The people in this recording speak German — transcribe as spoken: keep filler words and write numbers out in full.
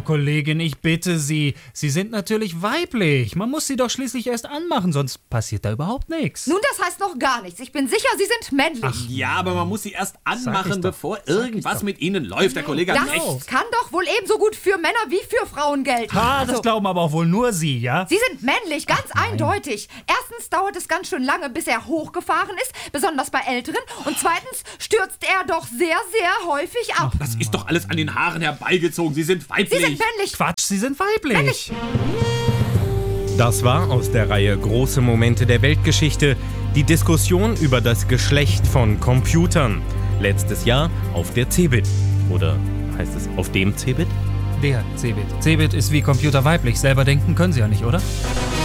Kollegin, ich bitte Sie. Sie sind natürlich weiblich. Man muss sie doch schließlich erst anmachen, sonst passiert da überhaupt nichts. Nun, das heißt noch gar nichts. Ich bin sicher, Sie sind männlich. Ach, ja, aber man muss sie erst anmachen, bevor Sag irgendwas mit ihnen läuft. Der Kollege hat Das recht. kann doch wohl ebenso gut für Männer wie für Frauen gelten. Ha, das Also, glauben aber auch wohl nur Sie, ja? Sie sind männlich, ganz eindeutig. Erstens dauert es ganz schön lange, bis er hochgefahren ist, besonders bei Älteren. Und zweitens stürzt er doch sehr, sehr häufig ab. Das ist doch alles an den Haaren herbeigezogen. Sie sind weiblich. Sie sind männlich. Quatsch, Sie sind weiblich. Männlich. Das war aus der Reihe Große Momente der Weltgeschichte die Diskussion über das Geschlecht von Computern. Letztes Jahr auf der CeBIT. Oder heißt es auf dem CeBIT? Der CeBIT. CeBIT ist wie Computer weiblich. Selber denken können Sie ja nicht, oder?